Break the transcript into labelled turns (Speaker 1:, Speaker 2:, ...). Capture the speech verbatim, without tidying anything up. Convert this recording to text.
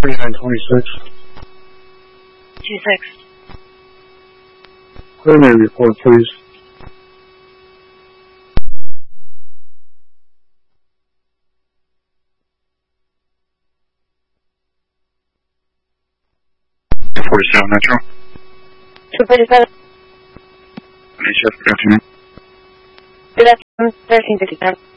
Speaker 1: forty-nine twenty-six.
Speaker 2: two six.
Speaker 1: Primary report, please.
Speaker 3: forty-seven Metro.
Speaker 2: two forty-seven.
Speaker 3: Good afternoon.
Speaker 2: Good afternoon, thirteen fifty-seven.